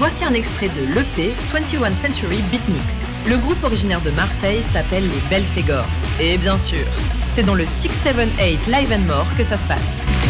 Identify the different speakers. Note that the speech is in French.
Speaker 1: Voici un extrait de l'EP 21 Century Beatniks. Le groupe originaire de Marseille s'appelle les Belphégors. Et bien sûr, c'est dans le 678 Live and More que ça se passe.